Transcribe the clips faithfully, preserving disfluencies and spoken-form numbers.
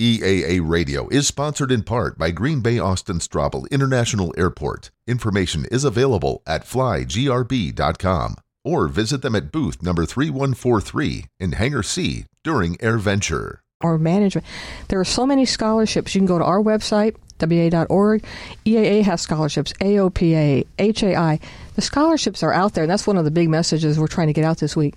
E A A Radio is sponsored in part by Green Bay Austin Straubel International Airport. Information is available at fly g r b dot com or visit them at booth number three one four three in Hangar C during AirVenture. Our management. There are so many scholarships. You can go to our website, w a dot org. E A A has scholarships, A O P A, H A I. The scholarships are out there, and that's one of the big messages we're trying to get out this week.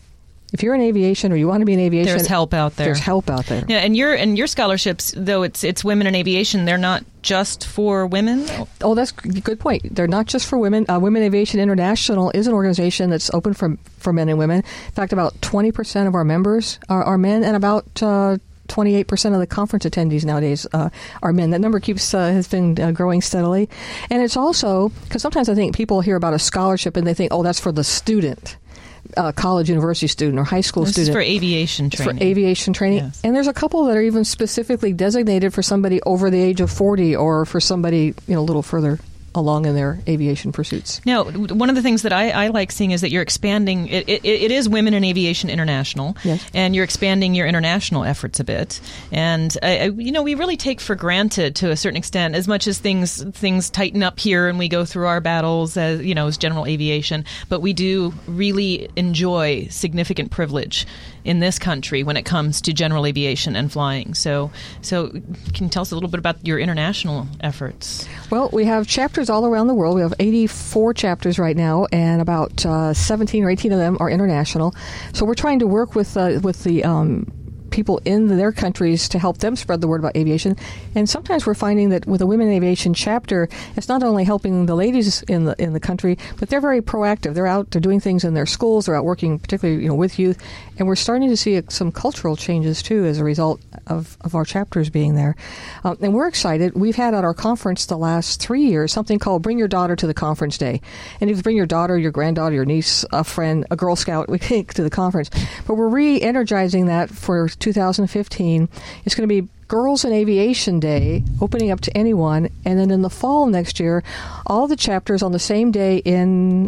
If you're in aviation or you want to be in aviation, there's help out there. There's help out there. Yeah, and your and your scholarships, though it's it's women in aviation, they're not just for women. Oh, that's a good point. They're not just for women. Uh, Women Aviation International is an organization that's open for for men and women. In fact, about twenty percent of our members are, are men, and about uh, twenty-eight percent of the conference attendees nowadays uh, are men. That number keeps uh, has been uh, growing steadily, and it's also because sometimes I think people hear about a scholarship and they think, oh, that's for the student. Uh, college, university student, or high school this student. This is for aviation training. For aviation training. Yes. And there's a couple that are even specifically designated for somebody over the age of forty or for somebody you know, a little further along in their aviation pursuits. Now, one of the things that I, I like seeing is that you're expanding. It, it, it is Women in Aviation International, yes. And you're expanding your international efforts a bit. And I, I, you know, we really take for granted to a certain extent, as much as things things tighten up here and we go through our battles as you know as general aviation. But we do really enjoy significant privilege in this country when it comes to general aviation and flying. So, so can you tell us a little bit about your international efforts? Well, we have chapters all around the world. We have eighty-four chapters right now, and about uh, seventeen or eighteen of them are international. So we're trying to work with uh, with the um, people in their countries to help them spread the word about aviation. And sometimes we're finding that with a Women in Aviation chapter, it's not only helping the ladies in the in the country, but they're very proactive. They're out, they're doing things in their schools, they're out working particularly you know with youth, and we're starting to see some cultural changes too as a result of, of our chapters being there. Um, and we're excited. We've had at our conference the last three years something called Bring Your Daughter to the Conference Day. And if you bring your daughter, your granddaughter, your niece, a friend, a Girl Scout, we take to the conference. But we're re-energizing that for two thousand fifteen. It's going to be Girls in Aviation Day, opening up to anyone. And then in the fall next year, all the chapters on the same day in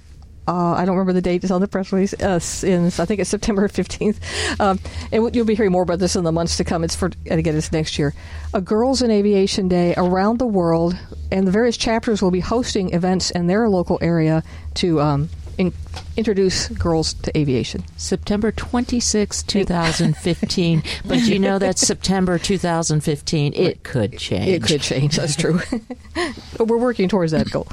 Uh, I don't remember the date. It's on the press release. Uh, in, I think it's September fifteenth. Um, and you'll be hearing more about this in the months to come. It's for, and again, it's next year. A Girls in Aviation Day around the world, and the various chapters will be hosting events in their local area to um, in, introduce girls to aviation. September twenty-sixth, twenty fifteen. But you know that's September two thousand fifteen. It could change. It could change. That's true. But we're working towards that goal.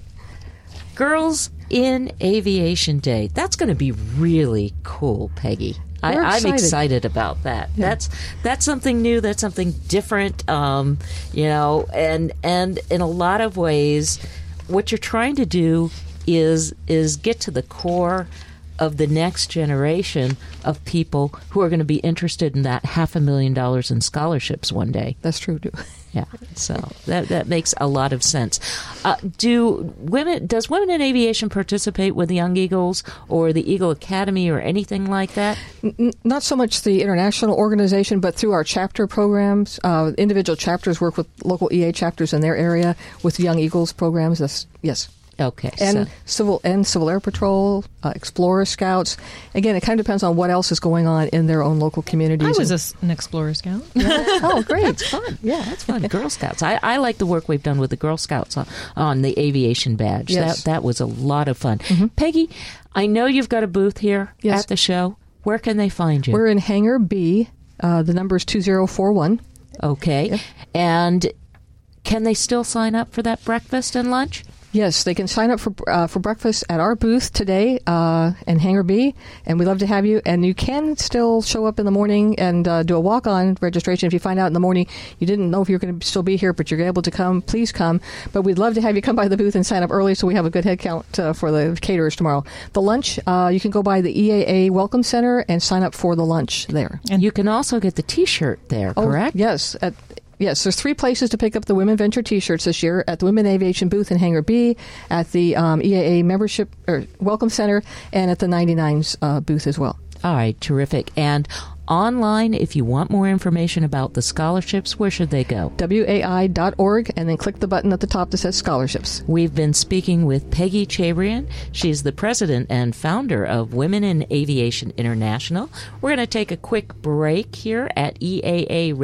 Girls in Aviation Day. That's going to be really cool, Peggy. I, I'm excited about that. Yeah. That's that's something new. That's something different. Um, you know, and and in a lot of ways, what you're trying to do is is get to the core of the next generation of people who are going to be interested in that half a million dollars in scholarships one day. That's true, too. Yeah, so that that makes a lot of sense. Uh, do women? Does Women in Aviation participate with the Young Eagles or the Eagle Academy or anything like that? N- not so much the international organization, but through our chapter programs. Uh, individual chapters work with local E A chapters in their area with Young Eagles programs. That's, yes. Okay, and so. civil and Civil Air Patrol, uh, Explorer Scouts. Again, it kind of depends on what else is going on in their own local communities. I was a, an Explorer Scout. Yeah. Oh, great! It's fun. Yeah, that's fun. Girl Scouts. I, I like the work we've done with the Girl Scouts on, on the aviation badge. Yes. That that was a lot of fun. Mm-hmm. Peggy, I know you've got a booth here yes. at the show. Where can they find you? We're in Hangar B. Uh, the number is two zero four one. Okay, yep. And can they still sign up for that breakfast and lunch? Yes, they can sign up for uh, for breakfast at our booth today uh, in Hangar B, and we'd love to have you. And you can still show up in the morning and uh, do a walk-on registration. If you find out in the morning you didn't know if you're going to still be here, but you're able to come, please come. But we'd love to have you come by the booth and sign up early so we have a good head count uh, for the caterers tomorrow. The lunch, uh, you can go by the E A A Welcome Center and sign up for the lunch there. And you can also get the T-shirt there, correct? Oh, yes, at Yes, there's three places to pick up the Women Venture T-shirts this year: at the Women Aviation booth in Hangar B, at the um, E A A Membership or Welcome Center, and at the ninety-nines uh, booth as well. All right, terrific. And online, if you want more information about the scholarships, where should they go? W A I dot org, and then click the button at the top that says scholarships. We've been speaking with Peggy Chabrian. She's the president and founder of Women in Aviation International. We're going to take a quick break here at E A A